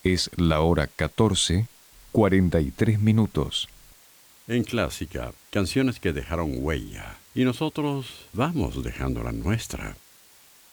Es la hora 14:43. En Clásica, canciones que dejaron huella y nosotros vamos dejando la nuestra.